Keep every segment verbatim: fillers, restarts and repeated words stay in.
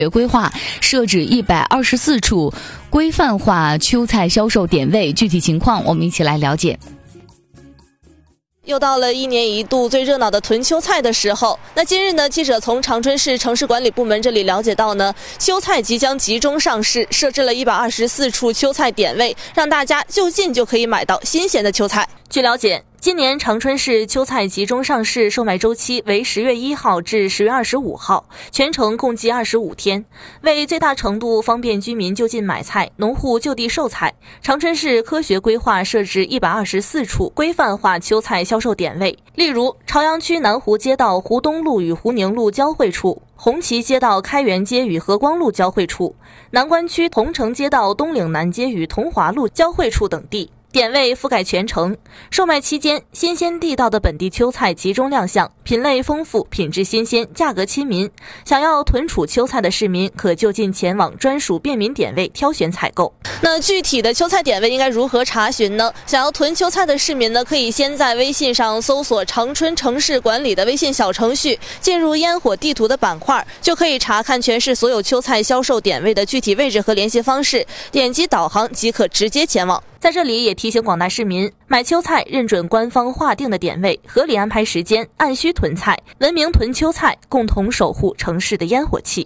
规划设置一百二十四处规范化秋菜销售点位，具体情况我们一起来了解。 又到了一年一度最热闹的囤秋菜的时候。那今日呢，记者从长春市城市管理部门这里了解到呢，秋菜即将集中上市，设置了一百二十四处秋菜点位，让大家就近就可以买到新鲜的秋菜。据了解，今年长春市秋菜集中上市售卖周期为十月一号至十月二十五号，全程共计二十五天。为最大程度方便居民就近买菜，农户就地售菜，长春市科学规划设置一百二十四处规范化秋菜销售点位，例如朝阳区南湖街道湖东路与湖宁路交汇处，红旗街道开元街与和光路交汇处，南关区桐城街道东岭南街与同华路交汇处等地。点位覆盖全城，售卖期间，新鲜地道的本地秋菜集中亮相，品类丰富，品质新鲜，价格亲民。想要囤储秋菜的市民，可就近前往专属便民点位挑选采购。那具体的秋菜点位应该如何查询呢？想要囤秋菜的市民呢，可以先在微信上搜索长春城市管理的微信小程序，进入烟火地图的板块，就可以查看全市所有秋菜销售点位的具体位置和联系方式，点击导航即可直接前往。在这里也提醒广大市民，买秋菜认准官方划定的点位，合理安排时间，按需囤菜，文明囤秋菜，共同守护城市的烟火气。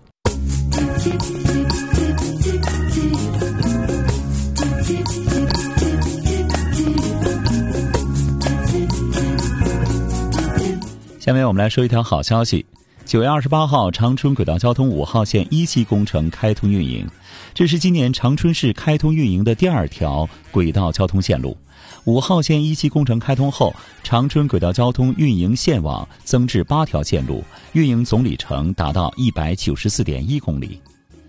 下面我们来说一条好消息。九月二十八号，长春轨道交通五号线一期工程开通运营，这是今年长春市开通运营的第二条轨道交通线路。五号线一期工程开通后，长春轨道交通运营线网增至八条线路，运营总里程达到一百九十四点一公里。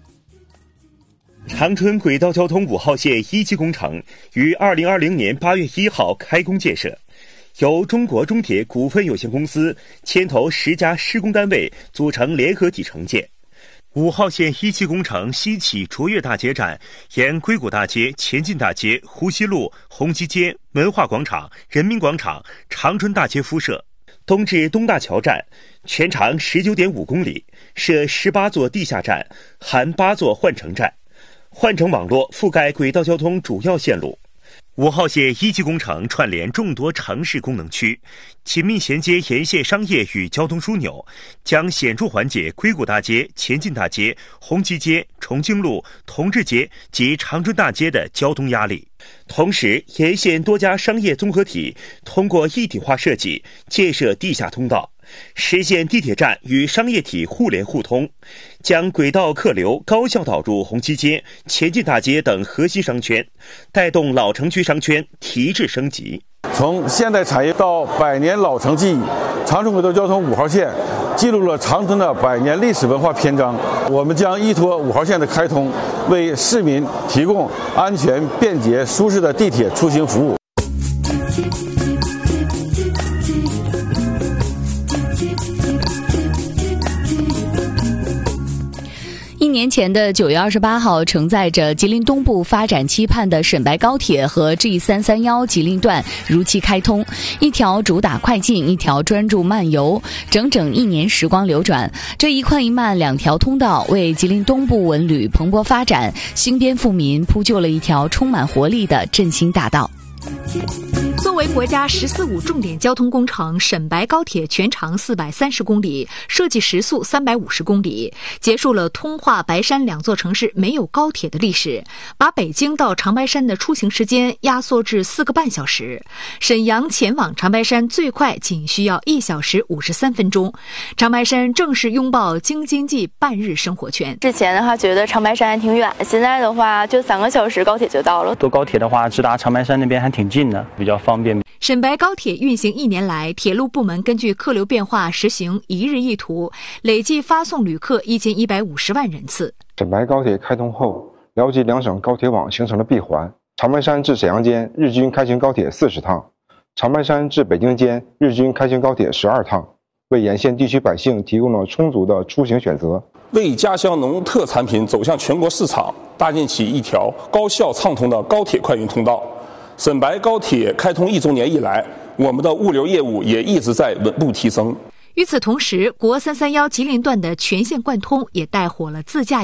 长春轨道交通五号线一期工程于二零二零年八月一号开工建设。由中国中铁股份有限公司牵头十家施工单位组成联合体承建。五号线一期工程西起卓越大街站，沿硅谷大街、前进大街、湖西路、红旗街、文化广场、人民广场、长春大街敷设，东至东大桥站，全长 十九点五公里，设十八座地下站，含八座换乘站，换乘网络覆盖轨道交通主要线路。五号线一期工程串联众多城市功能区，紧密衔接沿线商业与交通枢纽，将显著缓解硅谷大街、前进大街、红旗街、重庆路、同治街及长春大街的交通压力。同时，沿线多家商业综合体通过一体化设计建设地下通道，实现地铁站与商业体互联互通，将轨道客流高效导入红旗街、前进大街等核心商圈，带动老城区商圈提质升级。 从现代产业到百年老城记忆，长春轨道交通五号线记录了长春的百年历史文化篇章。我们将依托五号线的开通，为市民提供安全、便捷、舒适的地铁出行服务。 一年前的九月二十八号，承载着吉林东部发展期盼的沈白高铁和 G 三三一吉林段如期开通，一条主打快进，一条专注漫游，整整一年时光流转，这一快一慢两条通道为吉林东部文旅蓬勃发展、兴边富民铺就了一条充满活力的振兴大道。 作为国家“十四五”重点交通工程，沈白高铁全长四百三十公里，设计时速三百五十公里，结束了通化、白山两座城市没有高铁的历史，把北京到长白山的出行时间压缩至四个半小时。沈阳前往长白山最快仅需要一小时五十三分钟。长白山正式拥抱京津冀半日生活圈。 之前的话觉得长白山还挺远，现在的话就三个小时高铁就到了。 坐高铁的话，直达长白山那边还挺近的，比较方便。 沈白高铁运行一年来，铁路部门根据客流变化实行一日一图，累计发送旅客一千一百五十万人次。 沈白高铁开通后，辽吉两省高铁网形成了闭环，长白山至沈阳间日均开行高铁四十趟，长白山至北京间日均开行高铁十二趟，为沿线地区百姓提供了充足的出行选择， 为家乡农特产品走向全国市场搭建起一条高效畅通的高铁快运通道。沈白高铁开通一周年以来，我们的物流业务也一直在稳步提升。 与此同时，国三三一吉林段的全线贯通也带火了自驾